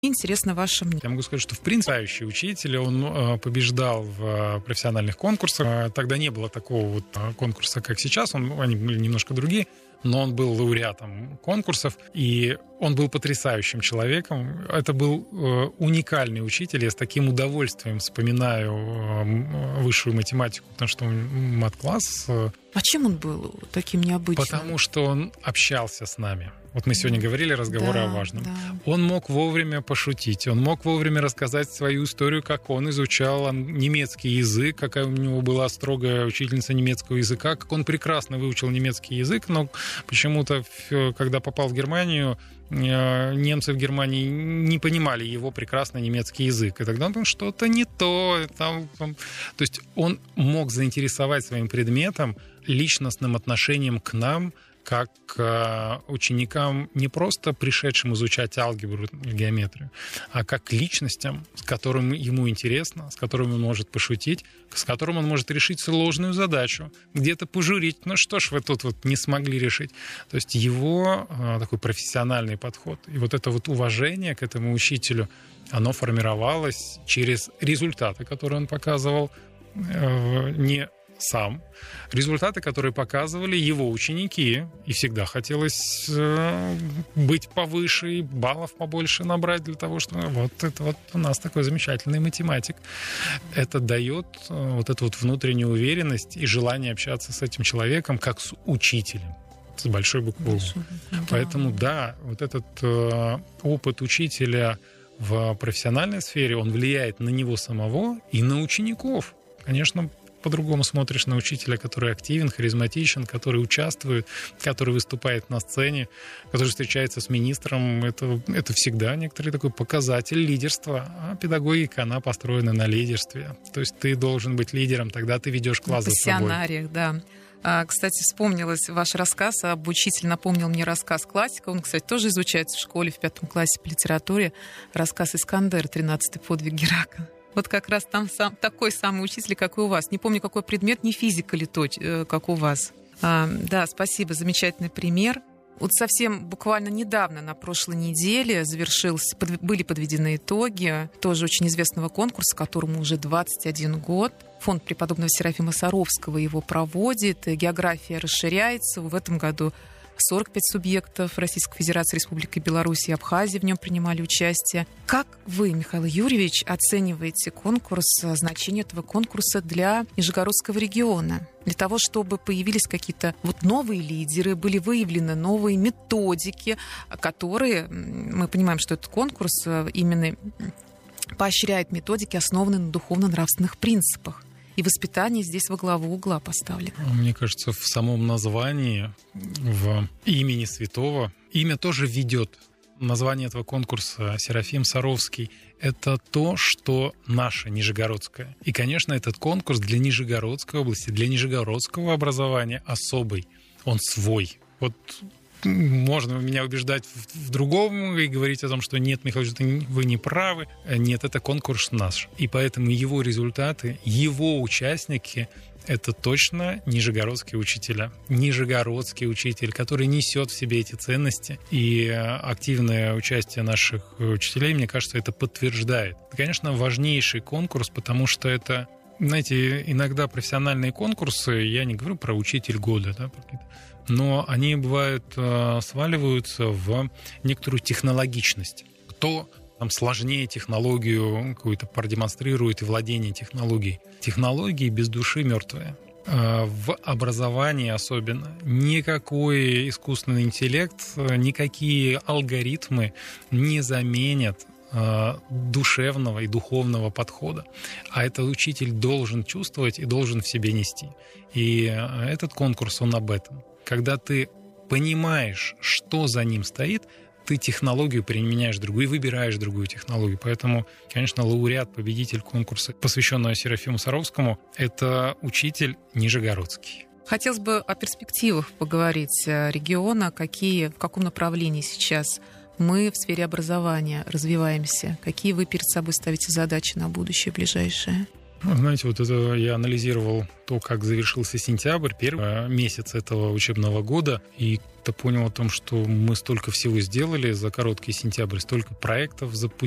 Интересно ваше мнение. Я могу сказать, что в принципе учитель, он побеждал в профессиональных конкурсах. Тогда не было такого вот конкурса, как сейчас. Они были немножко другие, но он был лауреатом конкурсов, и он был потрясающим человеком. Это был уникальный учитель. Я с таким удовольствием вспоминаю высшую математику, потому что мат-класс. А чем он был таким необычным? Потому что он общался с нами. Вот мы сегодня говорили разговоры о важном. Да. Он мог вовремя пошутить, он мог вовремя рассказать свою историю, как он изучал немецкий язык, какая у него была строгая учительница немецкого языка, как он прекрасно выучил немецкий язык, но почему-то, когда попал в Германию, немцы в Германии не понимали его прекрасный немецкий язык. И тогда он понял, что-то не то. То есть он мог заинтересовать своим предметом, личностным отношением к нам, как к ученикам, не просто пришедшим изучать алгебру и геометрию, а как к личностям, с которыми ему интересно, с которыми он может пошутить, с которым он может решить сложную задачу, где-то пожурить. Ну что ж вы тут вот не смогли решить? То есть его такой профессиональный подход и вот это вот уважение к этому учителю, оно формировалось через результаты, которые он показывал, не сам. Результаты, которые показывали его ученики, и всегда хотелось быть повыше, и баллов побольше набрать для того, чтобы вот это вот у нас такой замечательный математик. Это дает вот эту вот внутреннюю уверенность и желание общаться с этим человеком как с учителем, с большой буквы. Поэтому да, вот этот опыт учителя в профессиональной сфере, он влияет на него самого и на учеников. Конечно, по-другому смотришь на учителя, который активен, харизматичен, который участвует, который выступает на сцене, который встречается с министром. Это всегда некоторый такой показатель лидерства. А педагогика, она построена на лидерстве. То есть ты должен быть лидером, тогда ты ведешь класс за собой. Пассионариях, да. Кстати, вспомнилось ваш рассказ об учителе, напомнил мне рассказ классика. Он, кстати, тоже изучается в школе в 5 классе по литературе. Рассказ «Искандер», 13-й подвиг Геракла. Вот как раз там такой самый учитель, как и у вас. Не помню, какой предмет, не физика ли то, как у вас. Да, спасибо, замечательный пример. Вот совсем буквально недавно, на прошлой неделе, были подведены итоги тоже очень известного конкурса, которому уже 21 год. Фонд преподобного Серафима Саровского его проводит. География расширяется. В этом году 45 субъектов Российской Федерации, Республики Беларусь и Абхазии в нем принимали участие. Как вы, Михаил Юрьевич, оцениваете значение этого конкурса для Нижегородского региона? Для того, чтобы появились какие-то вот новые лидеры, были выявлены новые методики, которые, мы понимаем, что этот конкурс именно поощряет методики, основанные на духовно-нравственных принципах. И воспитание здесь во главу угла поставлено. Мне кажется, в самом названии, в имени святого, имя тоже ведет. Название этого конкурса «Серафим Саровский» — это то, что наше нижегородское. И, конечно, этот конкурс для Нижегородской области, для нижегородского образования особый. Он свой. Вот можно меня убеждать в другом и говорить о том, что нет, Михаил, вы не правы. Нет, это конкурс наш. И поэтому его результаты, его участники — это точно нижегородские учителя. Нижегородский учитель, который несет в себе эти ценности. И активное участие наших учителей, мне кажется, это подтверждает. Это, конечно, важнейший конкурс, потому что это, знаете, иногда профессиональные конкурсы, я не говорю про учитель года, да, но они, бывают, сваливаются в некоторую технологичность. Кто там сложнее технологию какую-то продемонстрирует и владение технологией. Технологии без души мертвые. В образовании особенно никакой искусственный интеллект, никакие алгоритмы не заменят душевного и духовного подхода. А этот учитель должен чувствовать и должен в себе нести. И этот конкурс, он об этом. Когда ты понимаешь, что за ним стоит, ты технологию применяешь другую и выбираешь другую технологию. Поэтому, конечно, лауреат, победитель конкурса, посвященного Серафиму Саровскому, это учитель нижегородский. Хотелось бы о перспективах поговорить региона. В каком направлении сейчас мы в сфере образования развиваемся? Какие вы перед собой ставите задачи на будущее ближайшее? Знаете, вот это я анализировал то, как завершился сентябрь, первый месяц этого учебного года, и понял о том, что мы столько всего сделали за короткий сентябрь, столько проектов запустили.